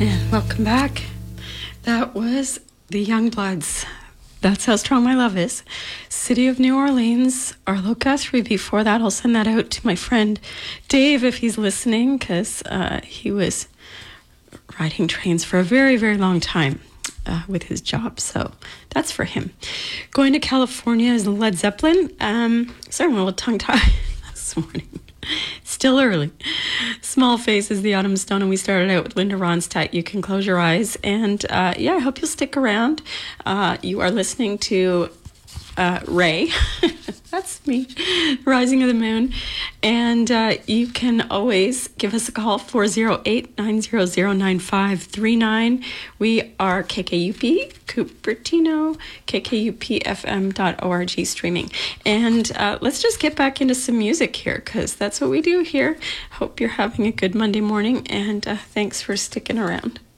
And welcome back. That was the Youngbloods. That's How Strong My Love Is. City of New Orleans, Arlo Guthrie. Before that, I'll send that out to my friend Dave if he's listening, because he was riding trains for a very, very long time with his job. So that's for him. Going to California is Led Zeppelin. Sorry, I'm a little tongue-tied this morning. Still early. Small Face is the Autumn Stone, and we started out with Linda Ronstadt, You Can Close Your Eyes. And I hope you'll stick around. You are listening to Ray. That's me, Rising of the Moon. And you can always give us a call, 408-900-9539. We are KKUP, Cupertino, kkupfm.org streaming. And let's just get back into some music here, because that's what we do here. Hope you're having a good Monday morning, and thanks for sticking around.